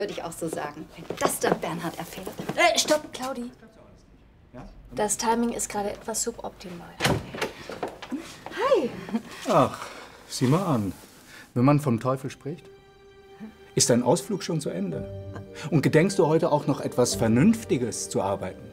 Würde ich auch so sagen, wenn das der Bernhard erfährt. Stopp, Claudi. Das Timing ist gerade etwas suboptimal. Hi. Ach, sieh mal an. Wenn man vom Teufel spricht, ist dein Ausflug schon zu Ende. Und gedenkst du heute auch noch etwas Vernünftiges zu arbeiten?